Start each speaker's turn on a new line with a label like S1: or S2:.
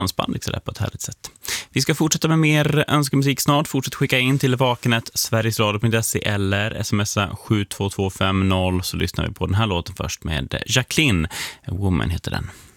S1: dansband liksom, på ett härligt sätt. Vi ska fortsätta med mer önskemusik snart. Fortsätt skicka in till vakenet sverigesradio.se eller smsa 72250 så lyssnar vi på den här låten först med Jacqueline. A Woman heter den.